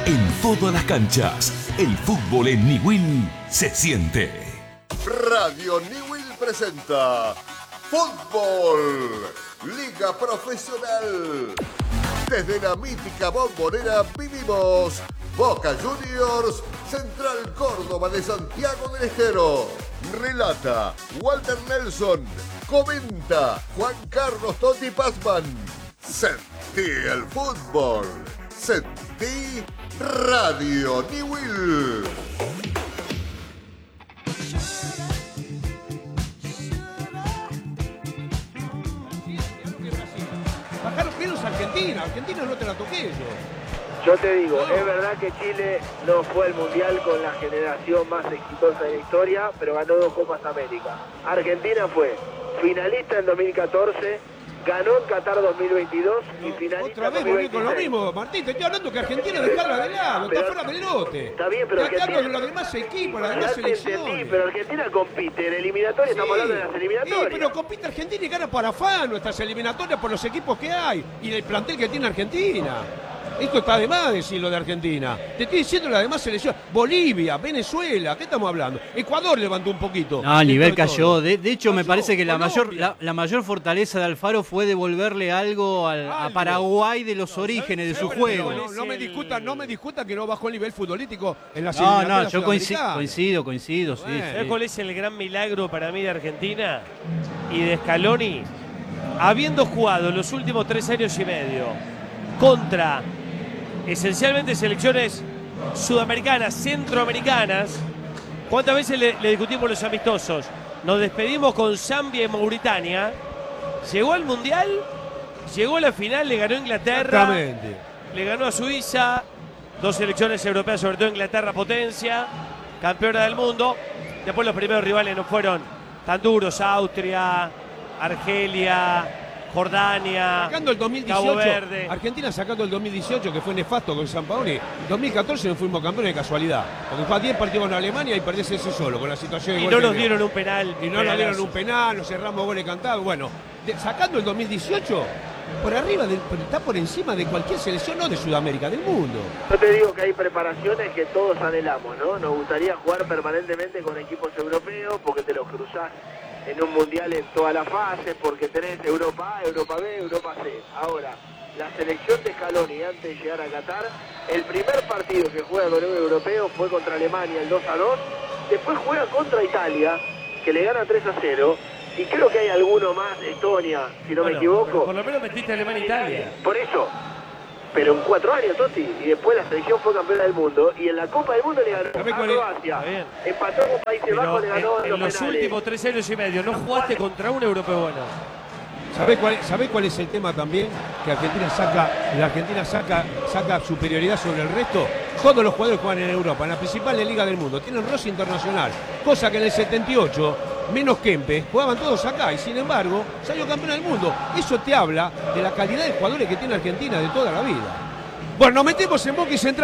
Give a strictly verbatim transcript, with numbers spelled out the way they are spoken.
En todas las canchas, el fútbol en Niwil se siente. Radio Niwil presenta Fútbol, Liga Profesional. Desde la mítica Bombonera vivimos Boca Juniors, Central Córdoba de Santiago del Estero. Relata Walter Nelson. Comenta Juan Carlos Totti Pazman. Sentí el fútbol. Sentí Radio Niwil. Bajaron bien los argentinos. Argentina no te la toqué yo. Yo te digo, no. Es verdad que Chile no fue al Mundial con la generación más exitosa de la historia, pero ganó dos Copas América. Argentina fue finalista en dos mil catorce, ganó en Qatar dos mil veintidós y No, finalista otra vez en dos mil volví con lo veintiséis. mismo, Martín. Te estoy hablando que Argentina dejarla de lado, Pero- está fuera del lote. Está bien, pero Te hablo Argentina- de los demás equipos, las Ya demás te entendí, selecciones. pero Argentina compite en eliminatoria, estamos hablando de las Sí, eliminatorias. pero compite Argentina y gana para afán nuestras eliminatorias por los equipos que hay y el plantel que tiene Argentina. Esto está de más decir lo de Argentina. Te estoy diciendo las demás selecciones. Bolivia, Venezuela, ¿qué estamos hablando? Ecuador levantó un poquito. No, el nivel Dentro de cayó. todo. De, de hecho, me Cayó. parece que la mayor, Colombia. la, la mayor fortaleza de Alfaro fue devolverle algo al- a Algo. Paraguay de los orígenes de su Pero juego. No, no me discutan, no me discutan que no bajó el nivel futbolístico en las No, no, eliminatorias yo coincido, sudamericanas. coincido, coincido, sí, Bueno. ¿Sabes sí. cuál es el gran milagro para mí de Argentina y de Scaloni? Habiendo jugado los últimos tres años y medio contra esencialmente selecciones sudamericanas, centroamericanas, ¿cuántas veces le, le discutimos los amistosos? Nos despedimos con Zambia y Mauritania, llegó al Mundial, llegó a la final, le ganó a Inglaterra, Exactamente. le ganó a Suiza, dos selecciones europeas, sobre todo Inglaterra potencia, campeona del mundo. Después los primeros rivales no fueron tan duros, Austria, Argelia, Jordania, Sacando el dos mil Cabo dieciocho, Verde. Argentina sacando el dos mil dieciocho, que fue nefasto con Sampaoli. dos mil catorce no fuimos campeones de casualidad. Porque fue a diez partidos con Alemania y perdés ese solo, con la situación de Y gol no que nos dio. dieron un penal. Y no nos dieron penalazo. un penal, nos cerramos goles cantados. Bueno, de- sacando el dos mil dieciocho, por arriba, del- está por encima de cualquier selección, no de Sudamérica, del mundo. Yo te digo que hay preparaciones que todos anhelamos, ¿no? Nos gustaría jugar permanentemente con equipos europeos porque te los cruzás en un mundial en todas las fases, porque tenés Europa A, Europa B, Europa C. Ahora, la selección de Scaloni antes de llegar a Qatar, el primer partido que juega con un europeo fue contra Alemania, el dos a dos, después juega contra Italia, que le gana tres a cero, y creo que hay alguno más, Estonia, si no Bueno, me equivoco. pero por lo menos metiste a Alemania e Italia. Por eso, pero en cuatro años, Totti, y después la selección fue campeona del mundo, y en la Copa del Mundo le ganó ¿Sabés a cuál es? Croacia, Está bien. empató con Países Pero Bajos, le en, ganó en los los penales. últimos tres años y medio no jugaste contra un europeo bueno. ¿Sabés cuál, ¿Sabés cuál es el tema también? Que Argentina saca, la Argentina saca, saca superioridad sobre el resto. Todos los jugadores juegan en Europa, en la principal liga del mundo. Tienen roce internacional. Cosa que en el setenta y ocho, menos Kempe, jugaban todos acá. Y sin embargo, salió campeón del mundo. Eso te habla de la calidad de jugadores que tiene Argentina de toda la vida. Bueno, nos metemos en Boca y Central.